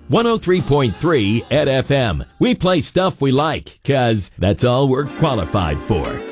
103.3 at FM. We play stuff we like, 'cause that's all we're qualified for.